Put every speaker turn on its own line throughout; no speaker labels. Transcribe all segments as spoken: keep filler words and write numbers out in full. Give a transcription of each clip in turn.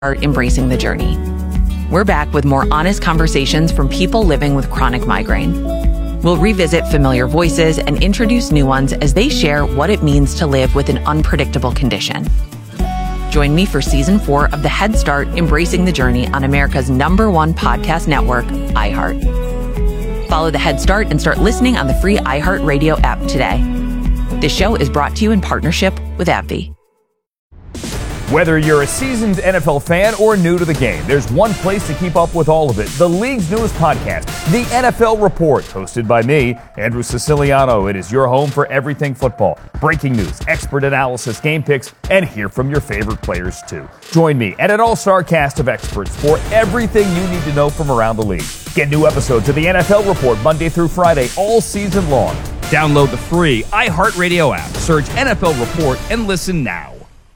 Embracing the Journey. We're back with more honest conversations from people living with chronic migraine. We'll revisit familiar voices and introduce new ones as they share what it means to live with an unpredictable condition. Join me for season four of the Head Start Embracing the Journey on America's number one podcast network, iHeart. Follow the Head Start and start listening on the free iHeartRadio app today. This show is brought to you in partnership with AbbVie.
Whether you're a seasoned N F L fan or new to the game, there's one place to keep up with all of it. The league's newest podcast, The N F L Report, hosted by me, Andrew Siciliano. It is your home for everything football. Breaking news, expert analysis, game picks, and hear from your favorite players, too. Join me and an all-star cast of experts for everything you need to know from around the league. Get new episodes of The N F L Report Monday through Friday, all season long. Download the free iHeartRadio app, search N F L Report, and listen now.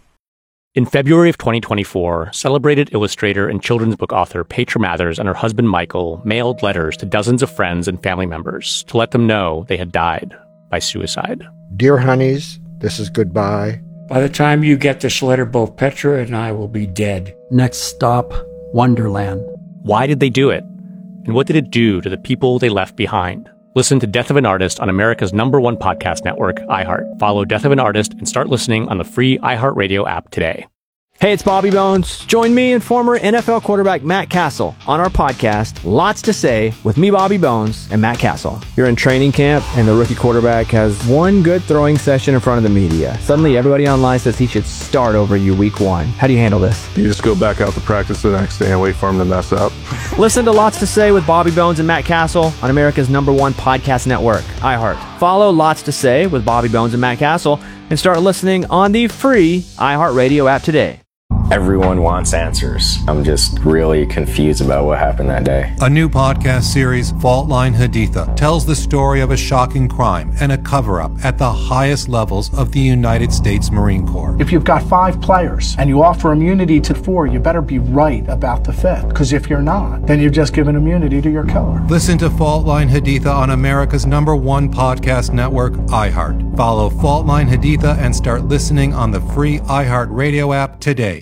In February of twenty twenty-four, celebrated illustrator and children's book author Petra Mathers and her husband Michael mailed letters to dozens of friends and family members to let them know they had died by suicide.
Dear honeys, this is goodbye.
By the time you get this letter, both Petra and I will be dead.
Next stop, Wonderland.
Why did they do it? And what did it do to the people they left behind? Listen to Death of an Artist on America's number one podcast network, iHeart. Follow Death of an Artist and start listening on the free iHeartRadio app today.
Hey, it's Bobby Bones. Join me and former N F L quarterback Matt Castle on our podcast, Lots to Say, with me, Bobby Bones, and Matt Castle. You're in training camp, and the rookie quarterback has one good throwing session in front of the media. Suddenly, everybody online says he should start over you week one. How do you handle this?
You just go back out to practice the next day and wait for him to mess up.
Listen to Lots to Say with Bobby Bones and Matt Castle on America's number one podcast network, iHeart. Follow Lots to Say with Bobby Bones and Matt Castle and start listening on the free iHeartRadio app today.
Everyone wants answers. I'm just really confused about what happened that day.
A new podcast series, Fault Line Haditha, tells the story of a shocking crime and a cover-up at the highest levels of the United States Marine Corps.
If you've got five players and you offer immunity to four, you better be right about the fifth. Because if you're not, then you've just given immunity to your killer.
Listen to Fault Line Haditha on America's number one podcast network, iHeart. Follow Fault Line Haditha and start listening on the free iHeartRadio app today.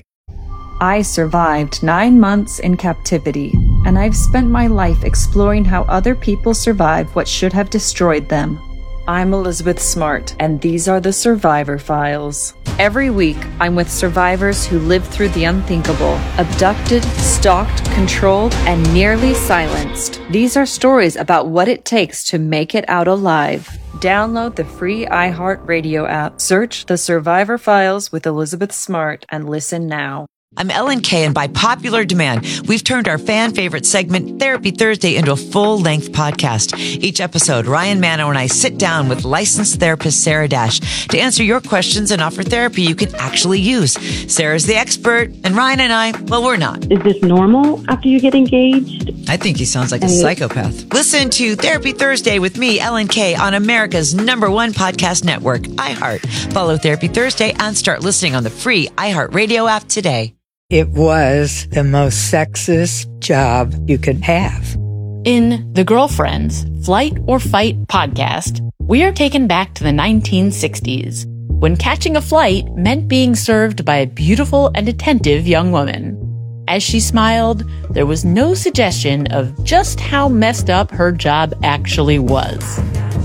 I survived nine months in captivity, and I've spent my life exploring how other people survived what should have destroyed them. I'm Elizabeth Smart, and these are the Survivor Files. Every week, I'm with survivors who lived through the unthinkable, abducted, stalked, controlled, and nearly silenced. These are stories about what it takes to make it out alive. Download the free iHeartRadio app, search The Survivor Files with Elizabeth Smart, and listen now.
I'm Ellen Kay, and by popular demand, we've turned our fan favorite segment, Therapy Thursday, into a full-length podcast. Each episode, Ryan Mano and I sit down with licensed therapist Sarah Dash to answer your questions and offer therapy you can actually use. Sarah's the expert, and Ryan and I, well, we're not.
Is this normal after you get engaged?
I think he sounds like a psychopath. Listen to Therapy Thursday with me, Ellen Kay, on America's number one podcast network, iHeart. Follow Therapy Thursday and start listening on the free iHeartRadio app today.
It was the most sexist job you could have.
In The Girlfriends, Flight or Fight podcast, we are taken back to the nineteen sixties, when catching a flight meant being served by a beautiful and attentive young woman. As she smiled, there was no suggestion of just how messed up her job actually was.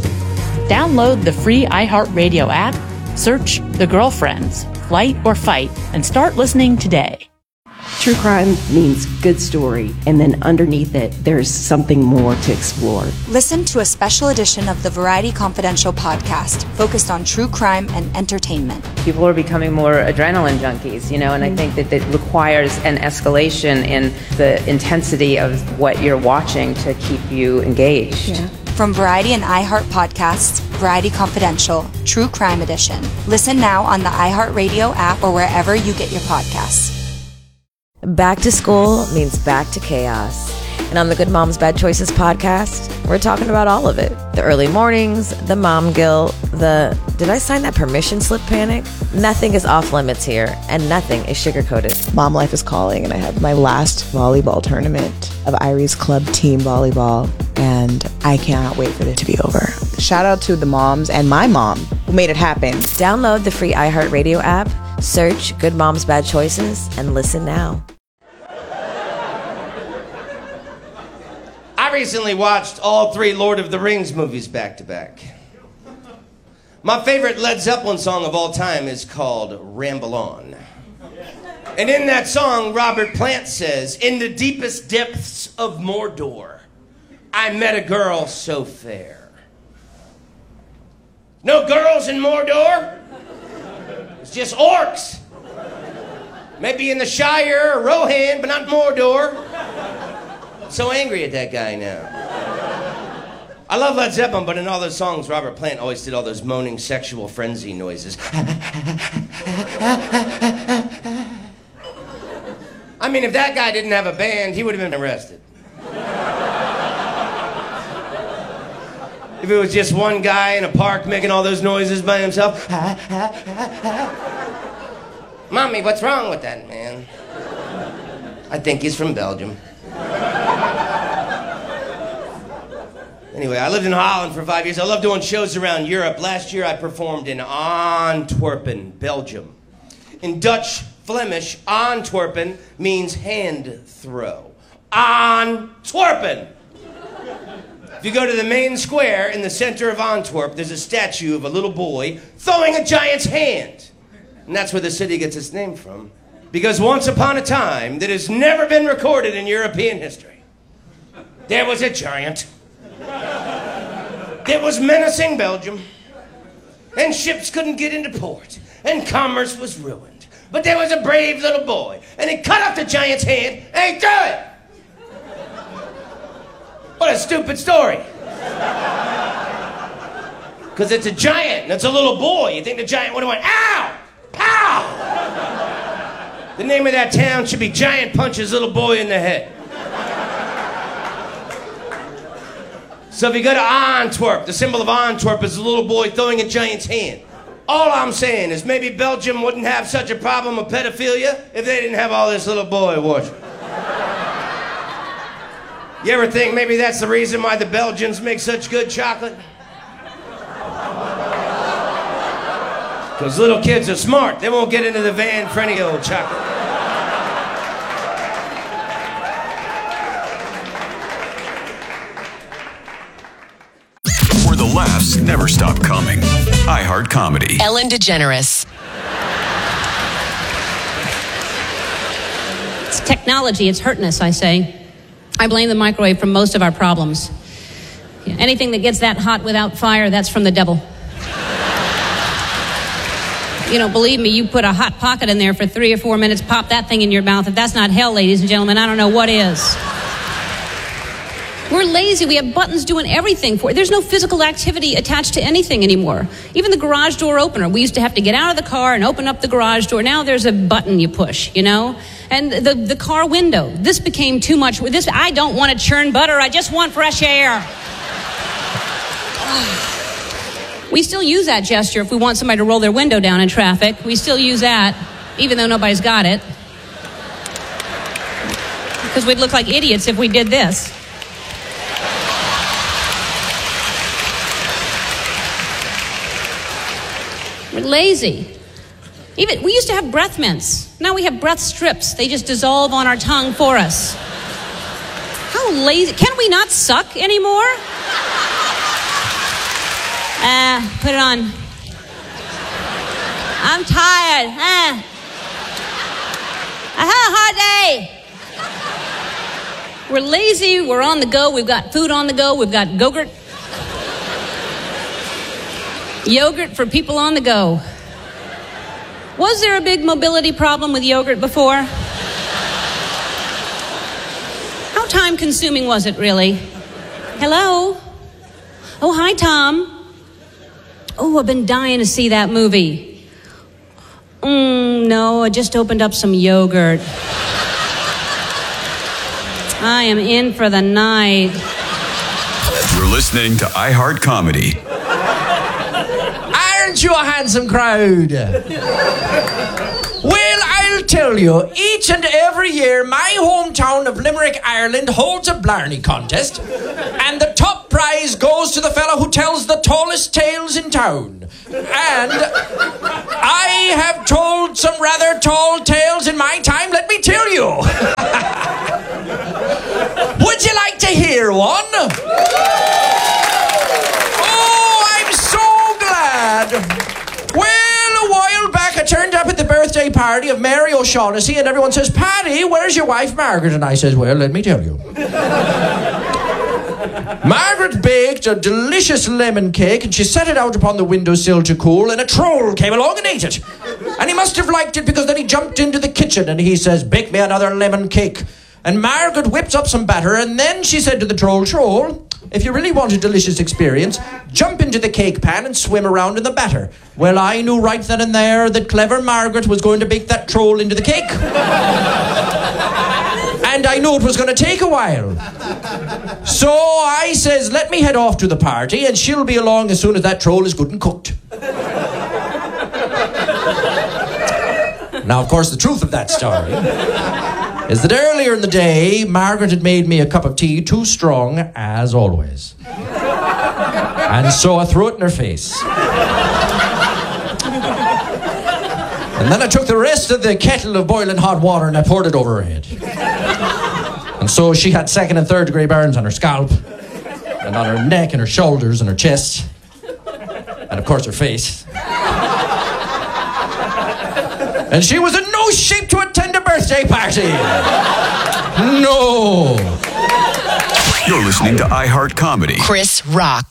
Download the free iHeartRadio app, search The Girlfriends, Flight or Fight, and start listening today.
True crime means good story, and then underneath it, there's something more to explore.
Listen to a special edition of the Variety Confidential podcast focused on true crime and entertainment.
People are becoming more adrenaline junkies, you know, and I think that it requires an escalation in the intensity of what you're watching to keep you engaged.
Yeah. From Variety and iHeart Podcasts, Variety Confidential, True Crime Edition. Listen now on the iHeartRadio app or wherever you get your podcasts.
Back to school means back to chaos. And on the Good Moms Bad Choices podcast, we're talking about all of it. The early mornings, the mom guilt, the did I sign that permission slip panic? Nothing is off limits here, and nothing is sugar-coated.
Mom life is calling, and I have my last volleyball tournament of Irie's Club team volleyball, and I cannot wait for it to be over. Shout out to the moms and my mom who made it happen.
Download the free iHeartRadio app, search Good Moms Bad Choices, and listen now.
I recently watched all three Lord of the Rings movies back to back. My favorite Led Zeppelin song of all time is called Ramble On. And in that song, Robert Plant says, in the deepest depths of Mordor, I met a girl so fair. No girls in Mordor? It's just orcs. Maybe in the Shire or Rohan, but not Mordor. I'm so angry at that guy now. I love Led Zeppelin, but in all those songs, Robert Plant always did all those moaning sexual frenzy noises. I mean, if that guy didn't have a band, he would have been arrested. If it was just one guy in a park making all those noises by himself. Mommy, what's wrong with that man? I think he's from Belgium. Anyway, I lived in Holland for five years. I love doing shows around Europe. Last year I performed in Antwerpen, Belgium. In Dutch Flemish, Antwerpen means hand throw. Antwerpen! If you go to the main square in the center of Antwerp, there's a statue of a little boy throwing a giant's hand. And that's where the city gets its name from. Because once upon a time that has never been recorded in European history, there was a giant that was menacing Belgium, and ships couldn't get into port, and commerce was ruined. But there was a brave little boy, and he cut off the giant's hand, and he threw it. What a stupid story. Because it's a giant, and it's a little boy. You think the giant would have went, ow! Pow! The name of that town should be Giant Punches Little Boy in the Head. So if you go to Antwerp, the symbol of Antwerp is a little boy throwing a giant's hand. All I'm saying is maybe Belgium wouldn't have such a problem with pedophilia if they didn't have all this little boy worship. You ever think maybe that's the reason why the Belgians make such good chocolate? Because little kids are smart. They won't get into the van for any old chocolate.
Where the laughs never stop coming. iHeart Comedy.
Ellen DeGeneres.
It's technology. It's hurting us, I say. I blame the microwave for most of our problems. Anything that gets that hot without fire, that's from the devil. You know, believe me, you put a hot pocket in there for three or four minutes, pop that thing in your mouth. If that's not hell, ladies and gentlemen, I don't know what is. We're lazy. We have buttons doing everything for it. There's no physical activity attached to anything anymore. Even the garage door opener. We used to have to get out of the car and open up the garage door. Now there's a button you push, you know? And the, the car window. This became too much. This, I don't want to churn butter. I just want fresh air. We still use that gesture if we want somebody to roll their window down in traffic. We still use that, even though nobody's got it. Because we'd look like idiots if we did this. We're lazy. Even we used to have breath mints. Now we have breath strips. They just dissolve on our tongue for us. How lazy. Can we not suck anymore? Uh, put it on. I'm tired. Uh. I had a hard day. We're lazy. We're on the go. We've got food on the go. We've got Go-Gurt. Yogurt for people on the go. Was there a big mobility problem with yogurt before? How time-consuming was it, really? Hello? Oh, hi, Tom. Oh, I've been dying to see that movie. Mm, no, I just opened up some yogurt. I am in for the night.
You're listening to iHeart Comedy.
Aren't you a handsome crowd? Well, I'll tell you, each and every year, my hometown of Limerick, Ireland, holds a Blarney contest, and the top prize goes to the fellow who tells the tallest tales in town. And I have told some rather tall tales in my time, let me tell you. Would you like to hear one? Oh, I'm so glad. Well, a while back, I turned up at the birthday party of Mary O'Shaughnessy, and everyone says, Paddy, where's your wife, Margaret? And I says, well, let me tell you. Margaret baked a delicious lemon cake, and she set it out upon the windowsill to cool, and a troll came along and ate it. And he must have liked it, because then he jumped into the kitchen, and he says, bake me another lemon cake. And Margaret whipped up some batter, and then she said to the troll, Troll, if you really want a delicious experience, jump into the cake pan and swim around in the batter. Well, I knew right then and there that clever Margaret was going to bake that troll into the cake. And I knew it was going to take a while. So I says, let me head off to the party, and she'll be along as soon as that troll is good and cooked. Now, of course, the truth of that story is that earlier in the day, Margaret had made me a cup of tea too strong, as always. And so I threw it in her face. And then I took the rest of the kettle of boiling hot water and I poured it over her head. And so she had second and third degree burns on her scalp, and on her neck and her shoulders and her chest, and of course her face. And she was in no shape to attend a birthday party. No.
You're listening to iHeart Comedy.
Chris Rock.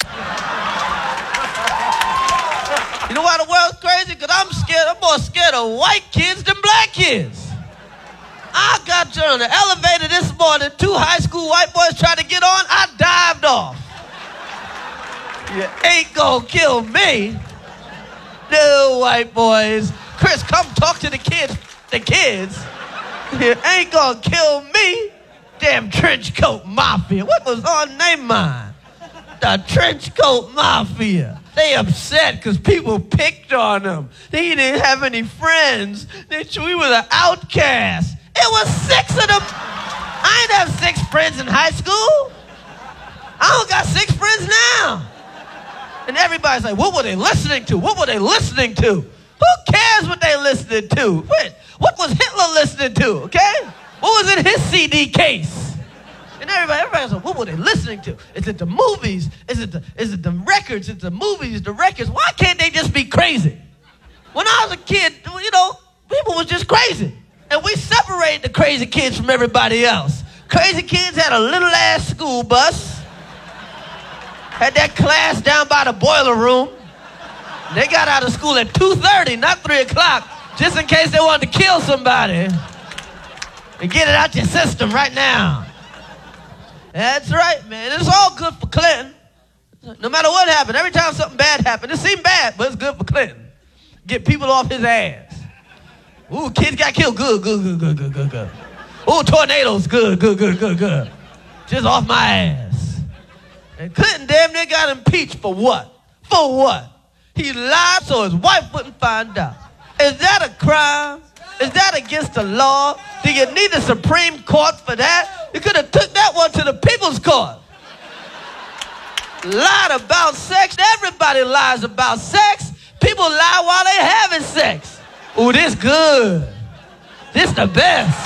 You know why the world's crazy? Because I'm scared. I'm more scared of white kids than black kids. I got you on the elevator this morning. Two high school white boys tried to get on. I dived off. You ain't gonna kill me. No, white boys. Chris, come talk to the kids. The kids. You ain't gonna kill me. Damn trench coat mafia. What was on their mind? The trench coat mafia. They upset because people picked on them. They didn't have any friends. They, we were the outcasts. It was six of them. I ain't have six friends in high school. I don't got six friends now. And everybody's like, what were they listening to? What were they listening to? Who cares what they listening to? Wait, what was Hitler listening to, okay? What was in his C D case? And everybody, everybody's like, what were they listening to? Is it the movies? Is it the, is it the records? Is it the movies, the records? Why can't they just be crazy? When I was a kid, you know, people was just crazy. And we separated the crazy kids from everybody else. Crazy kids had a little ass school bus. Had that class down by the boiler room. They got out of school at two thirty, not three o'clock, just in case they wanted to kill somebody. And get it out your system right now. That's right, man. It's all good for Clinton. No matter what happened, every time something bad happened, it seemed bad, but it's good for Clinton. Get people off his ass. Ooh, kids got killed. Good, good, good, good, good, good, good. Ooh, tornadoes. Good, good, good, good, good. Just off my ass. And Clinton damn near got impeached for what? For what? He lied so his wife wouldn't find out. Is that a crime? Is that against the law? Do you need the Supreme Court for that? You could have took that one to the People's Court. Lied about sex. Everybody lies about sex. People lie while they having sex. Ooh, this good. This the best.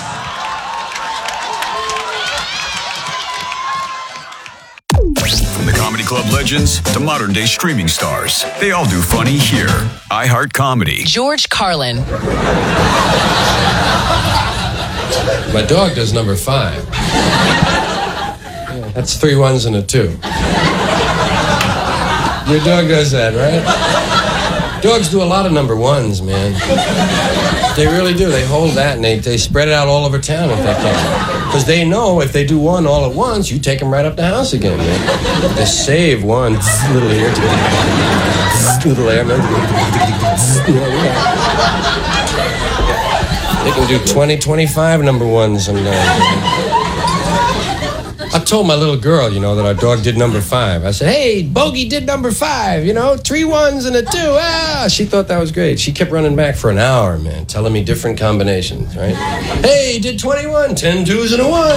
From the comedy club legends to modern day streaming stars, they all do funny here. iHeart Comedy.
George Carlin.
My dog does number five. Yeah, that's three ones and a two. Your dog does that, right? Dogs do a lot of number ones, man. They really do. They hold that and they, they spread it out all over town if they can. Because they know if they do one all at once, you take them right up the house again, man. They save one little here, little there, man. They can do twenty, twenty-five number ones sometimes. I told my little girl, you know, that our dog did number five. I said, hey, Bogey did number five, you know, three ones and a two. Ah, she thought that was great. She kept running back for an hour, man, telling me different combinations, right? Hey, did twenty-one, ten twos and a one.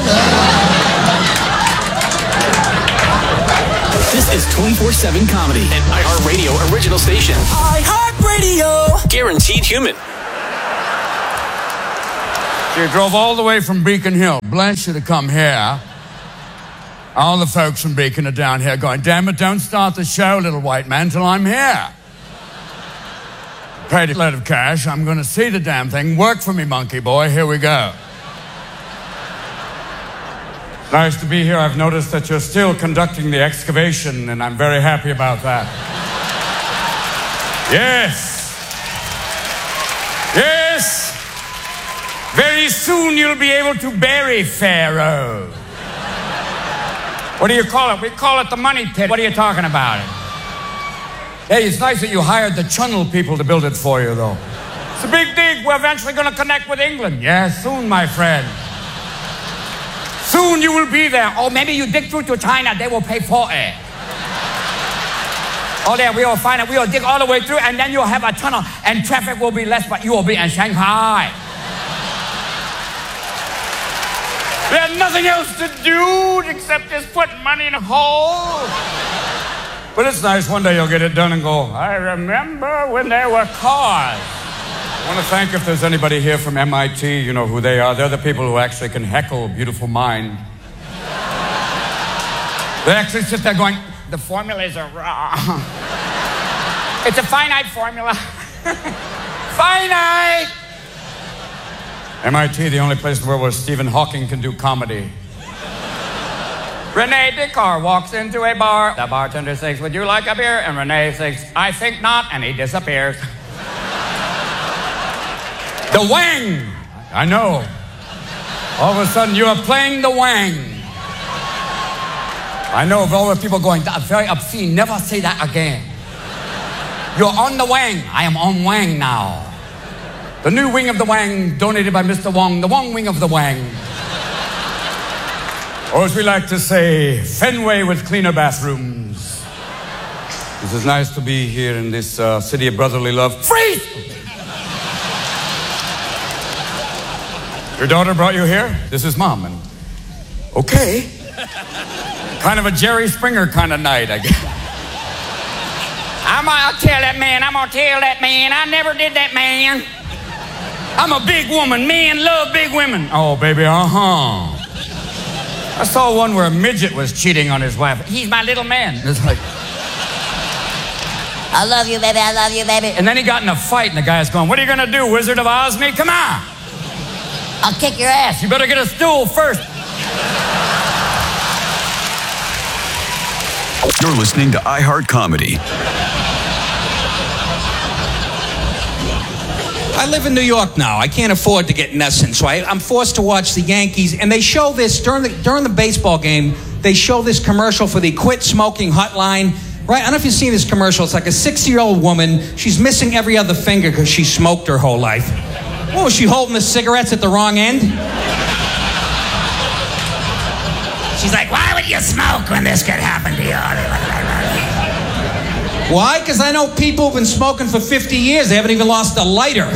Ah.
This is twenty-four seven Comedy, an iHeartRadio original station. iHeartRadio. Guaranteed human.
She drove all the way from Beacon Hill. Blanche should have come here.
All the folks from Beacon are down here going, damn it, don't start the show, little white man, till I'm here. Paid a load of cash. I'm going to see the damn thing. Work for me, monkey boy. Here we go. Nice to be here. I've noticed that you're still conducting the excavation, and I'm very happy about that. Yes. Yes. Very soon you'll be able to bury Pharaoh. What do you call it? We call it the money pit. What are you talking about? Hey, it's nice that you hired the Channel people to build it for you, though. It's a big dig. We're eventually going to connect with England. Yes, soon, my friend. Soon you will be there. Or maybe you dig through to China. They will pay for it. Oh, there, we will find it. We will dig all the way through, and then you'll have a tunnel, and traffic will be less, but you will be in Shanghai. There's nothing else to do except just put money in a hole. But it's nice. One day you'll get it done and go, I remember when there were cars. I want to thank, if there's anybody here from M I T, you know who they are. They're the people who actually can heckle Beautiful Mind. They actually sit there going, the formulas are wrong. It's a finite formula. Finite! M I T, the only place in the world where Stephen Hawking can do comedy. Rene Descartes walks into a bar. The bartender says, would you like a beer? And Rene says, I think not, and he disappears. The Wang! I know. All of a sudden, you are playing the Wang. I know of all the people going, that's very obscene. Never say that again. You're on the Wang. I am on Wang now. The new wing of the Wang, donated by Mister Wong, the Wong wing of the Wang. Or as we like to say, Fenway with cleaner bathrooms. This is nice to be here in this uh, city of brotherly love. Freeze! Your daughter brought you here? This is Mom. And okay. Kind of a Jerry Springer kind of night, I guess. I'm gonna tell that man, I'm gonna tell that man, I never did that, man. I'm a big woman. Men love big women. Oh, baby, uh-huh. I saw one where a midget was cheating on his wife. He's my little man. It's like, I love you, baby, I love you, baby. And then he got in a fight, and the guy's going, what are you gonna do, Wizard of Oz me? Come on. I'll kick your ass. You better get a stool first.
You're listening to iHeart Comedy.
I live in New York now. I can't afford to get Nesson, so I, I'm forced to watch the Yankees. And they show this during the during the baseball game. They show this commercial for the Quit Smoking Hotline. Right? I don't know if you've seen this commercial. It's like a sixty-year-old woman. She's missing every other finger because she smoked her whole life. What, was she holding the cigarettes at the wrong end? She's like, why would you smoke when this could happen to you? Why? Because I know people who've been smoking for fifty years. They haven't even lost a lighter.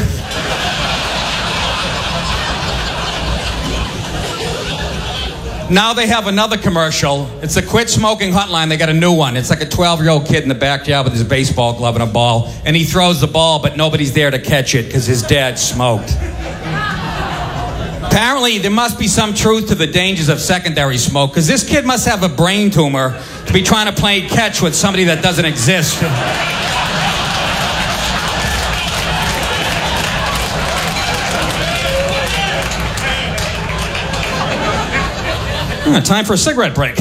Now they have another commercial. It's the Quit Smoking Hotline. They got a new one. It's like a twelve-year-old kid in the backyard with his baseball glove and a ball. And he throws the ball, but nobody's there to catch it because his dad smoked. Apparently, there must be some truth to the dangers of secondary smoke, because this kid must have a brain tumor to be trying to play catch with somebody that doesn't exist. Hmm, time for a cigarette break.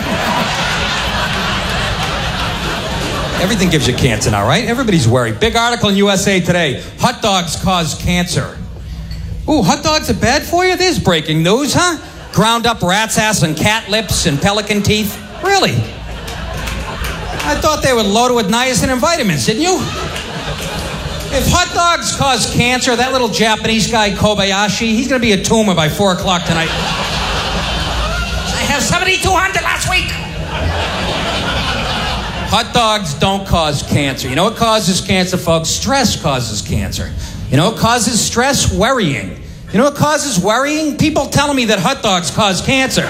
Everything gives you cancer now, right? Everybody's worried. Big article in U S A Today. Hot dogs cause cancer. Ooh, hot dogs are bad for you? There's breaking news, huh? Ground up rat's ass and cat lips and pelican teeth? Really? I thought they were loaded with niacin and vitamins, didn't you? If hot dogs cause cancer, that little Japanese guy, Kobayashi, he's going to be a tumor by four o'clock tonight. I have seventy-two hundred last week. Hot dogs don't cause cancer. You know what causes cancer, folks? Stress causes cancer. You know what causes stress? Worrying. You know what causes worrying? People telling me that hot dogs cause cancer.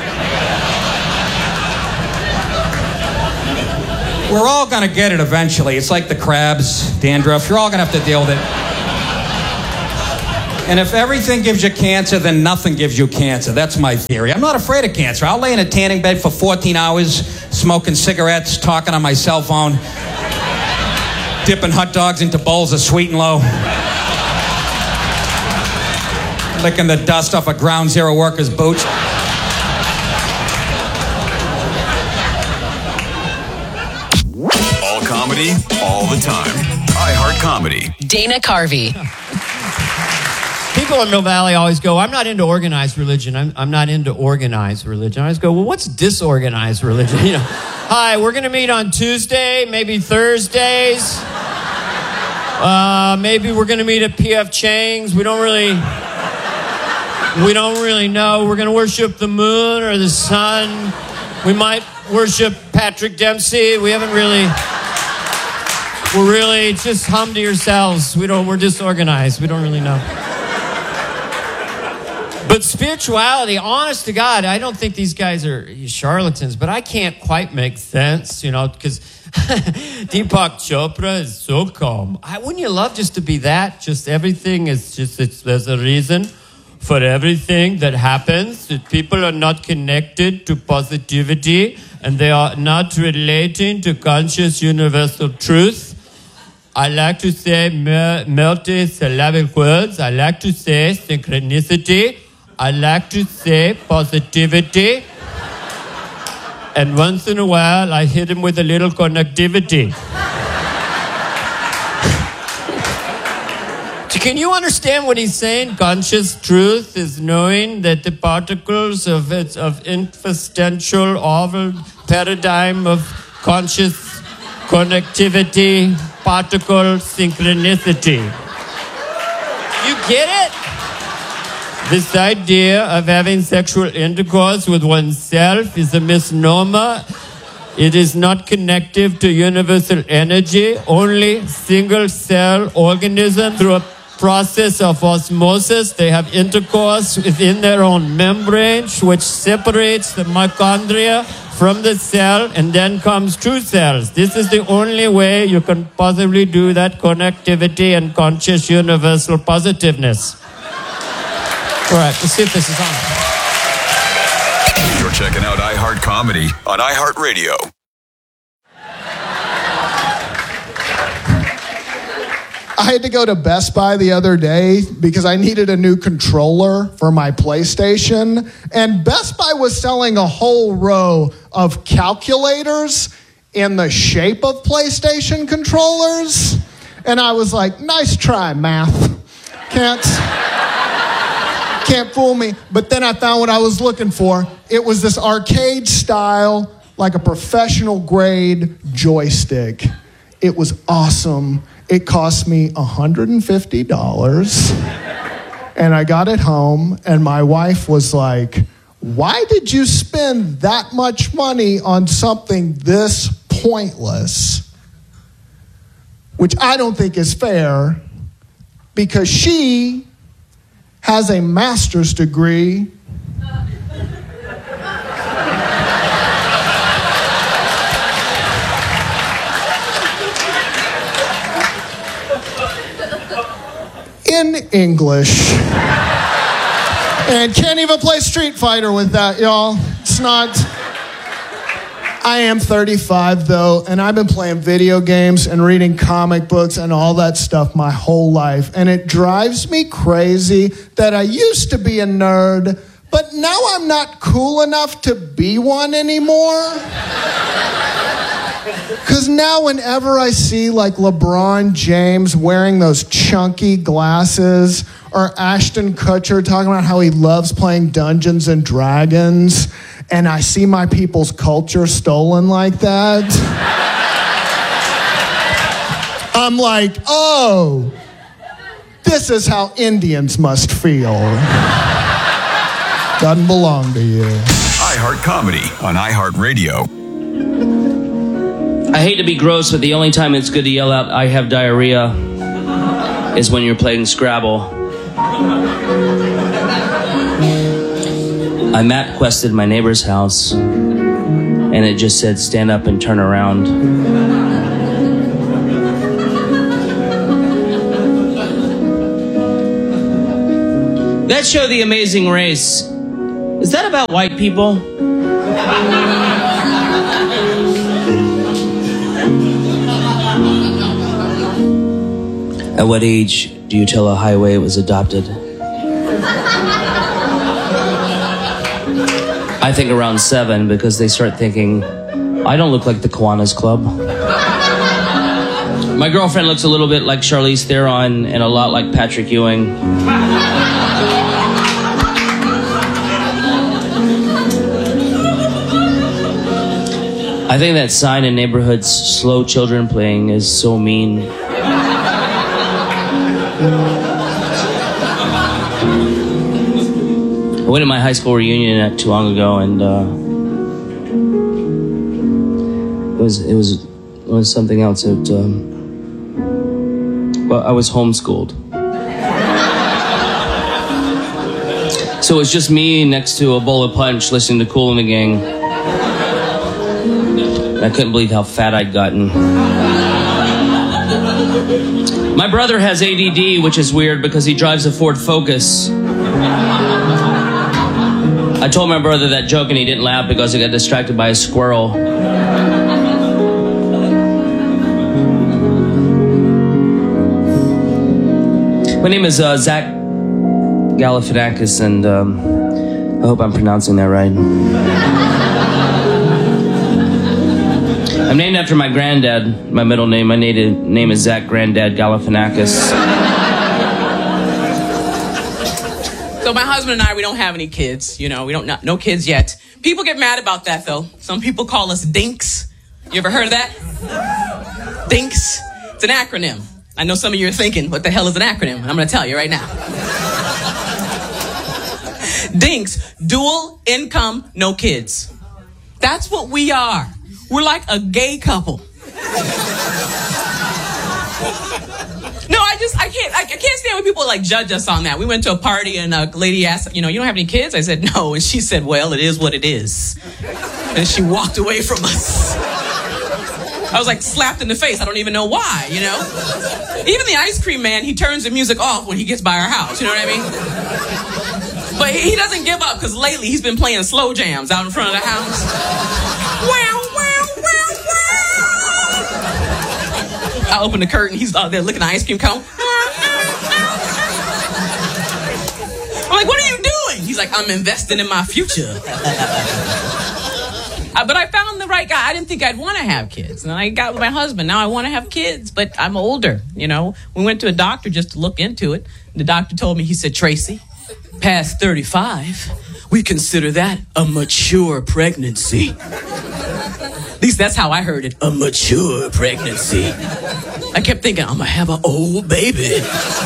We're all going to get it eventually. It's like the crabs, dandruff. You're all going to have to deal with it. And if everything gives you cancer, then nothing gives you cancer. That's my theory. I'm not afraid of cancer. I'll lay in a tanning bed for fourteen hours, smoking cigarettes, talking on my cell phone, dipping hot dogs into bowls of Sweet and Low, licking the dust off a Ground Zero worker's boots.
All comedy, all the time. iHeart Comedy.
Dana Carvey.
People in Mill Valley always go, I'm not into organized religion. I'm, I'm not into organized religion. I always go, well, what's disorganized religion? You know, hi, we're going to meet on Tuesday, maybe Thursdays. Uh, maybe we're going to meet at P F Chang's. We don't really, we don't really know. We're going to worship the moon or the sun. We might worship Patrick Dempsey. We haven't really, we're really, just hum to yourselves. We don't, we're disorganized. We don't really know. But spirituality, honest to God, I don't think these guys are charlatans, but I can't quite make sense, you know, because Deepak Chopra is so calm. I, wouldn't you love just to be that? Just everything is just, it's, there's a reason for everything that happens. That people are not connected to positivity and they are not relating to conscious universal truth. I like to say multi-syllabic words. I like to say synchronicity. I like to say positivity. And once in a while, I hit him with a little connectivity. Can you understand what he's saying? Conscious truth is knowing that the particles of its of infestential oval paradigm of conscious connectivity, particle synchronicity. You get it? This idea of having sexual intercourse with oneself is a misnomer. It is not connective to universal energy. Only single-cell organisms, through a process of osmosis, they have intercourse within their own membrane, which separates the mitochondria from the cell, and then comes true cells. This is the only way you can possibly do that connectivity and conscious universal positiveness. All right, let's see if this is on.
You're checking out iHeart Comedy on iHeartRadio.
I had to go to Best Buy the other day because I needed a new controller for my PlayStation. And Best Buy was selling a whole row of calculators in the shape of PlayStation controllers. And I was like, nice try, math. Can't... Can't fool me. But then I found what I was looking for. It was this arcade style, like a professional grade joystick. It was awesome. It cost me one hundred fifty dollars. And I got it home, and my wife was like, why did you spend that much money on something this pointless? Which I don't think is fair, because she has a master's degree in English and can't even play Street Fighter with that, y'all. It's not... I am thirty-five, though, and I've been playing video games and reading comic books and all that stuff my whole life. And it drives me crazy that I used to be a nerd, but now I'm not cool enough to be one anymore. Because now whenever I see, like, LeBron James wearing those chunky glasses, or Ashton Kutcher talking about how he loves playing Dungeons and Dragons, and I see my people's culture stolen like that, I'm like, oh, this is how Indians must feel. Doesn't belong to you.
iHeart Comedy on iHeartRadio.
I hate to be gross, but the only time it's good to yell out, I have diarrhea, is when you're playing Scrabble. I map quested my neighbor's house, and it just said, stand up and turn around. That show, The Amazing Race, is that about white people? At what age do you tell a highway it was adopted? I think around seven, because they start thinking, I don't look like the Kiwanis Club. My girlfriend looks a little bit like Charlize Theron and a lot like Patrick Ewing. I think that sign in neighborhoods, slow children playing, is so mean. I went to my high school reunion not too long ago, and uh, it was it was it was something else. It, um, well, I was homeschooled, so it was just me next to a bowl of punch, listening to Kool and the Gang. And I couldn't believe how fat I'd gotten. My brother has A D D, which is weird because he drives a Ford Focus. I told my brother that joke and he didn't laugh because he got distracted by a squirrel. My name is uh, Zach Galifianakis, and um, I hope I'm pronouncing that right. I'm named after my granddad. My middle name, my native name is Zach Granddad Galifianakis.
So my husband and I, we don't have any kids. You know, we don't not, no kids yet. People get mad about that, though. Some people call us dinks. You ever heard of that? Dinks. It's an acronym. I know some of you are thinking, what the hell is an acronym? And I'm going to tell you right now. Dinks, dual income, no kids. That's what we are. We're like a gay couple. No, I just, I can't, I, I can't stand when people like judge us on that. We went to a party and a lady asked, you know, you don't have any kids? I said, no. And she said, well, it is what it is. And she walked away from us. I was like slapped in the face. I don't even know why, you know? Even the ice cream man, he turns the music off when he gets by our house. You know what I mean? But he, he doesn't give up because lately he's been playing slow jams out in front of the house. Wow, wow, wow, wow. I open the curtain. He's out there licking the ice cream cone. I'm like, what are you doing? He's like, I'm investing in my future. Uh, but I found the right guy. I didn't think I'd want to have kids. And I got with my husband. Now I want to have kids, but I'm older, you know. We went to a doctor just to look into it. The doctor told me, he said, Tracy, past thirty-five, we consider that a mature pregnancy. At least that's how I heard it, a mature pregnancy. I kept thinking, I'm going to have an old baby.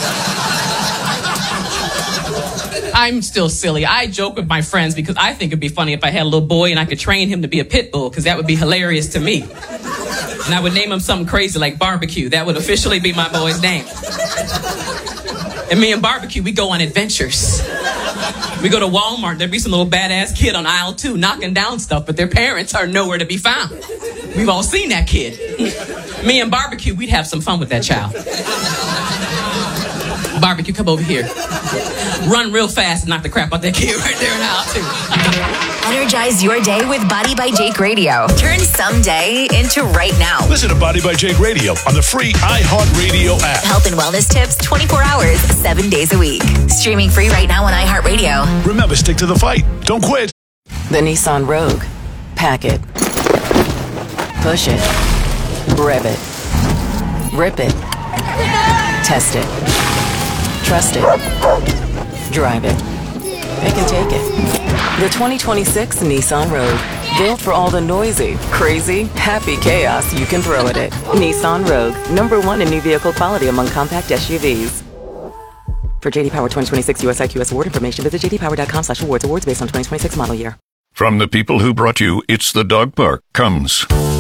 I'm still silly. I joke with my friends because I think it'd be funny if I had a little boy and I could train him to be a pit bull, because that would be hilarious to me. And I would name him something crazy like Barbecue. That would officially be my boy's name. And me and Barbecue, we go on adventures. We go to Walmart. There'd be some little badass kid on aisle two knocking down stuff, but their parents are nowhere to be found. We've all seen that kid. Me and Barbecue, we'd have some fun with that child. Barbecue, come over here. Run real fast and knock the crap out that kid right there in aisle two.
Energize your day with Body by Jake Radio. Turn someday into right now.
Listen to Body by Jake Radio on the free iHeartRadio app.
Health and wellness tips twenty-four hours, seven days a week. Streaming free right now on iHeartRadio.
Remember, stick to the fight. Don't quit.
The Nissan Rogue. Pack it. Push it. Rev it. Rip it. Test it. Trust it. Drive it. It can take it. The twenty twenty-six Nissan Rogue. Built for all the noisy, crazy, happy chaos you can throw at it. Nissan Rogue. Number one in new vehicle quality among compact S U Vs. For J D Power twenty twenty-six U S I Q S award information, visit j d power dot com slash awards. Awards based on twenty twenty-six model year.
From the people who brought you It's the Dog Park comes